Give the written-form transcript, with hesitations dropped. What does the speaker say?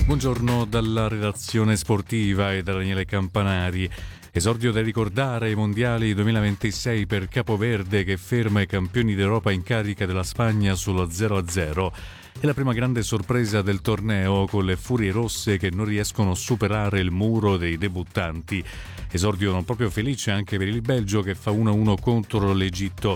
Buongiorno dalla redazione sportiva e da Daniele Campanari. Esordio da ricordare ai mondiali 2026 per Capoverde che ferma i campioni d'Europa in carica della Spagna sullo 0-0. È la prima grande sorpresa del torneo con le furie rosse che non riescono a superare il muro dei debuttanti. Esordio non proprio felice anche per il Belgio che fa 1-1 contro l'Egitto.